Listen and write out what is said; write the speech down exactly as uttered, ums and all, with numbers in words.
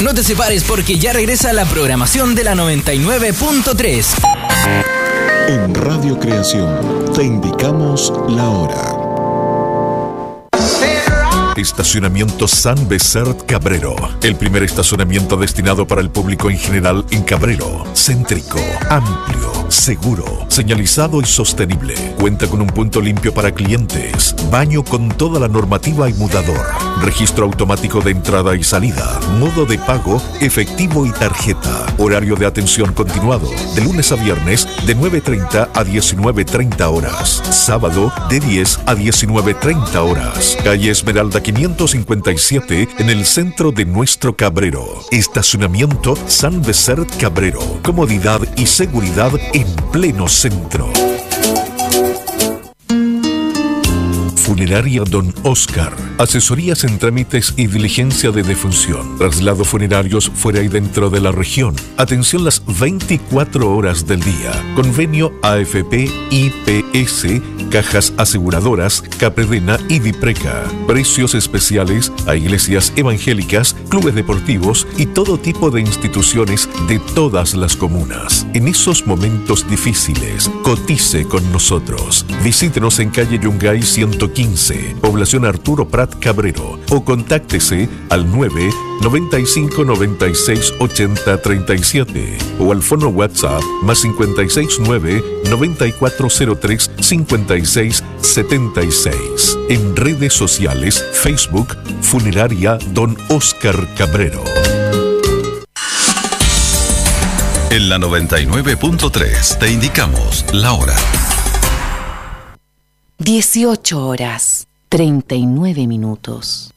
no te separes porque ya regresa la programación de la noventa y nueve punto tres. En Radio Creación te indicamos la hora. Estacionamiento San Becert Cabrero. El primer estacionamiento destinado para el público en general en Cabrero. Céntrico, amplio, seguro, señalizado y sostenible. Cuenta con un punto limpio para clientes, baño con toda la normativa y mudador, registro automático de entrada y salida, modo de pago, efectivo y tarjeta. Horario de atención continuado, de lunes a viernes de nueve treinta a diecinueve treinta horas. Sábado de diez a diecinueve treinta horas. Calle Esmeralda quinientos cincuenta y siete en el centro de nuestro Cabrero. Estacionamiento San Becert Cabrero. Comodidad y seguridad en pleno centro. Funeraria Don Oscar. Asesorías en trámites y diligencia de defunción. Traslados funerarios fuera y dentro de la región. Atención las veinticuatro horas del día. Convenio A F P, I P S, Cajas Aseguradoras, Capredena y Dipreca. Precios especiales a iglesias evangélicas, clubes deportivos y todo tipo de instituciones de todas las comunas. En esos momentos difíciles, cotice con nosotros. Visítenos en calle Yungay ciento quince, población Arturo Prat Cabrero, o contáctese al nueve noventa y cinco noventa y seis ochenta treinta y siete o al fono WhatsApp más cincuenta y seis nueve noventa y cuatro cero tres cincuenta y seis setenta y seis. En redes sociales, Facebook, Funeraria Don Oscar Cabrero. En la noventa y nueve punto tres te indicamos la hora. dieciocho horas, treinta y nueve minutos.